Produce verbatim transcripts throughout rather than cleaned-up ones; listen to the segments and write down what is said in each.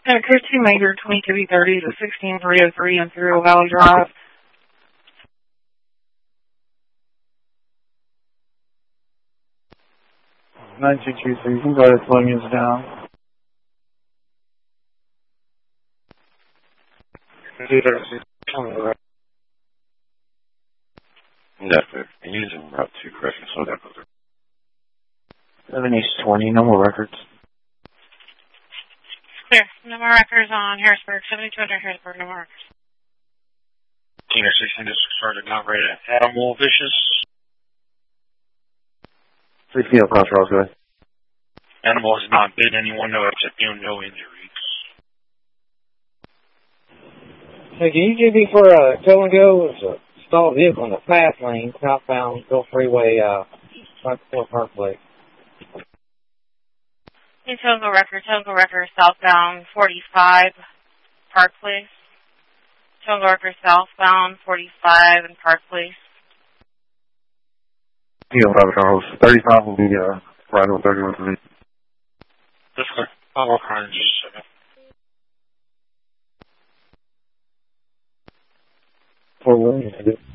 Uh, Christy Major, twenty-two B thirty to sixteen three oh three Imperial Valley Drive. nine two two three, you can go ahead and plug units down. Definitely. And using Route two correction, so that goes. seven East twenty, no more records. Clear. No more records on Harrisburg. seventy-two hundred Harrisburg, no more records. Teen or sixteen district sergeant not ready. Animal vicious. three P M Cross Rosway. Animal has not bit anyone, no except you, no injuries. Hey, can you give me for a tow and go? It's a stalled vehicle in the fast lane, southbound Gulf Freeway, uh, right before Parkway. In Togo Record, Togo Record southbound forty-five Park Place. Togo Record southbound forty-five and Park Place. Yeah, Robert Charles. thirty-five will be uh, right on thirty-one for me. That's good. I'll work on it in just a second. four one.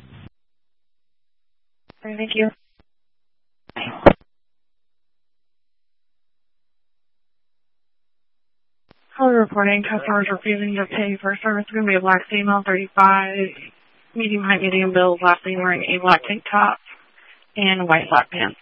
Thank you. Call reporting. Customers refusing to pay for service. It's going to be a black female, thirty-five, medium height, medium build, last name wearing a black tank top and white black pants.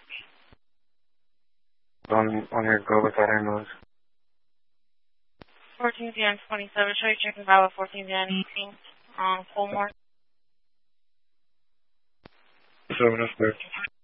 On, on here, go with that ambulance. fourteen D N twenty-seven, show you checking Bravo fourteen D N eighteen on Fulmore. seven, that's good.